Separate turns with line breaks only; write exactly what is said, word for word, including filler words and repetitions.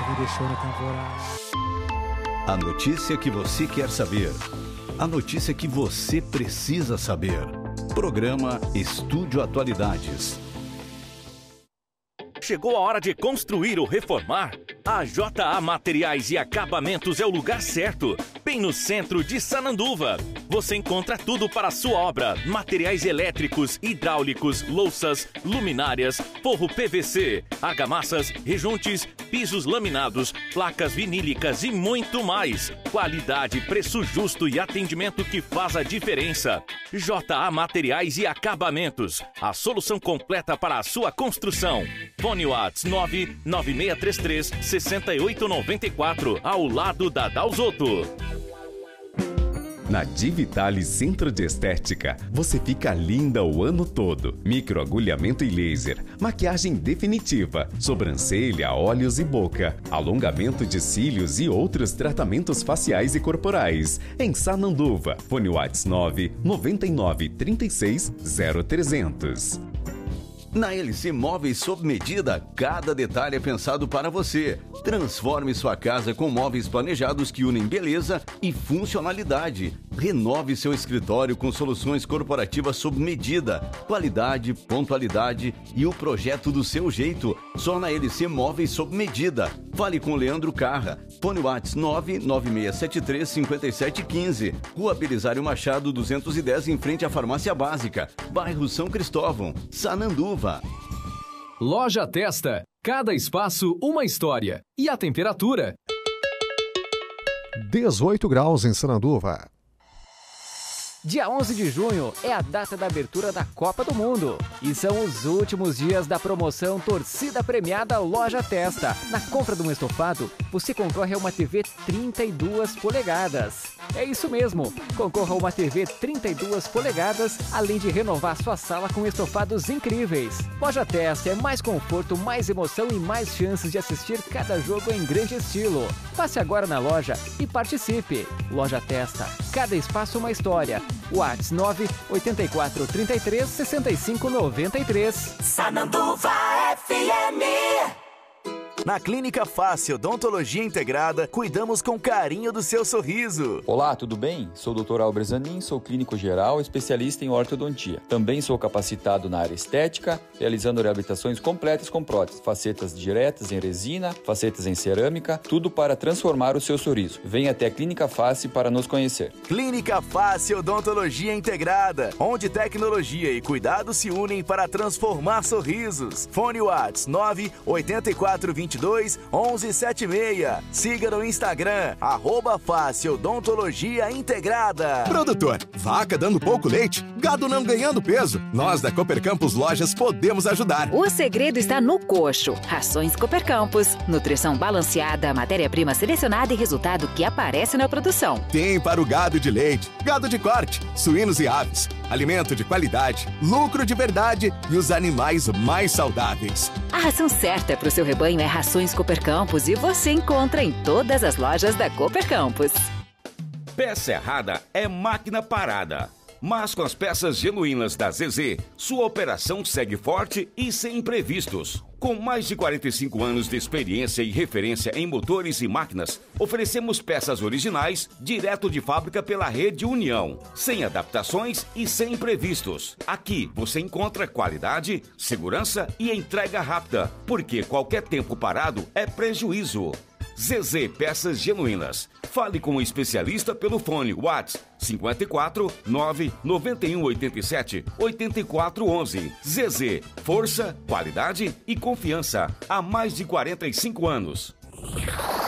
me deixou na temporada.
A notícia que você quer saber. A notícia que você precisa saber. Programa Estúdio Atualidades.
Chegou a hora de construir ou reformar? A J A Materiais e Acabamentos é o lugar certo, bem no centro de Sananduva. Você encontra tudo para a sua obra: materiais elétricos, hidráulicos, louças, luminárias, forro P V C, argamassas, rejuntes, pisos laminados, placas vinílicas e muito mais. Qualidade, preço justo e atendimento que faz a diferença. J A Materiais e Acabamentos, a solução completa para a sua construção. Fone WhatsApp nove nove seis três três, seis oito nove quatro, ao lado da Dalzotto.
Na Divitale Centro de Estética, você fica linda o ano todo. Microagulhamento e laser, maquiagem definitiva, sobrancelha, olhos e boca, alongamento de cílios e outros tratamentos faciais e corporais. Em Sananduva, fone WhatsApp nove nove nove três seis zero trezentos.
Na L C Móveis sob medida, cada detalhe é pensado para você. Transforme sua casa com móveis planejados que unem beleza e funcionalidade. Renove seu escritório com soluções corporativas sob medida, qualidade, pontualidade e o projeto do seu jeito. Só na L C Móveis sob medida. Fale com Leandro Carra. Fone WhatsApp nove nove seis sete três cinco sete um cinco. Rua Belisário Machado duzentos e dez, em frente à Farmácia Básica. Bairro São Cristóvão, Sananduva.
Loja Testa. Cada espaço, uma história. E a temperatura?
dezoito graus em Sananduva.
Dia onze de junho é a data da abertura da Copa do Mundo. E são os últimos dias da promoção Torcida Premiada Loja Testa. Na compra de um estofado, você concorre a uma T V trinta e duas polegadas. É isso mesmo, concorra a uma T V trinta e duas polegadas, além de renovar sua sala com estofados incríveis. Loja Testa é mais conforto, mais emoção e mais chances de assistir cada jogo em grande estilo. Passe agora na loja e participe. Loja Testa, cada espaço uma história. WhatsApp nove oito quatro três três seis cinco nove três.
Sananduva F M. Na Clínica Face Odontologia Integrada, cuidamos com carinho do seu sorriso.
Olá, tudo bem? Sou o doutor Albert Zanin, sou clínico geral, especialista em ortodontia. Também sou capacitado na área estética, realizando reabilitações completas com próteses, facetas diretas em resina, facetas em cerâmica, tudo para transformar o seu sorriso. Venha até a Clínica Face para nos conhecer.
Clínica Face Odontologia Integrada, onde tecnologia e cuidado se unem para transformar sorrisos. Fone WhatsApp nove oito quatro dois dois um um sete seis. Siga no Instagram, arroba Face Odontologia Integrada.
Produtor, vaca dando pouco leite, gado não ganhando peso. Nós da Cooper Campos Lojas podemos ajudar.
O segredo está no coxo. Rações Cooper Campos. Nutrição balanceada, matéria-prima selecionada e resultado que aparece na produção.
Tem para o gado de leite, gado de corte, suínos e aves. Alimento de qualidade, lucro de verdade e os animais mais saudáveis.
A ração certa para o seu rebanho é Rações Cooper Campos e você encontra em todas as lojas da Cooper Campos.
Peça errada é máquina parada. Mas com as peças genuínas da Z Z, sua operação segue forte e sem imprevistos. Com mais de quarenta e cinco anos de experiência e referência em motores e máquinas, oferecemos peças originais direto de fábrica pela Rede União, sem adaptações e sem imprevistos. Aqui você encontra qualidade, segurança e entrega rápida, porque qualquer tempo parado é prejuízo. Z Z Peças Genuínas. Fale com o especialista pelo fone WhatsApp cinco quatro nove nove um oito sete oito quatro um um. Z Z, força, qualidade e confiança há mais de quarenta e cinco anos.